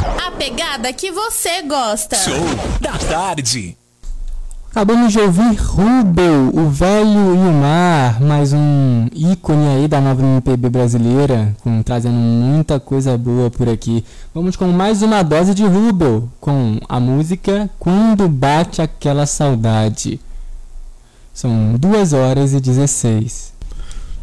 A pegada que você gosta. Show da tarde. Acabamos de ouvir Rubel, O Velho e o Mar, mais um ícone aí da nova MPB brasileira, trazendo muita coisa boa por aqui. Vamos com mais uma dose de Rubel, com a música Quando Bate Aquela Saudade. São 2h16.